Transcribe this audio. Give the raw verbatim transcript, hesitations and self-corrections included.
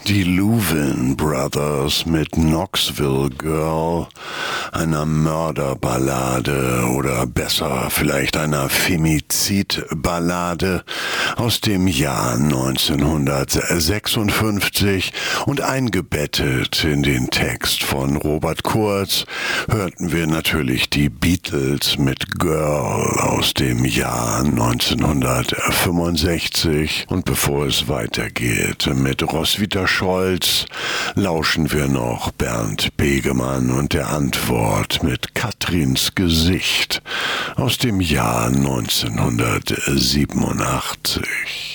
Die Louvin Brothers mit Knoxville Girl, einer Mörderballade oder besser vielleicht einer Femizidballade aus dem Jahr neunzehnhundertsechsundfünfzig, und eingebettet in den Text von Robert Kurz hörten wir natürlich die Beatles mit Girl aus dem Jahr neunzehnhundertfünfundsechzig, und bevor es weitergeht mit Roswitha Scholz, lauschen wir noch Bernd Begemann und der Antwort mit Katrins Gesicht aus dem Jahr neunzehnhundertsiebenundachtzig.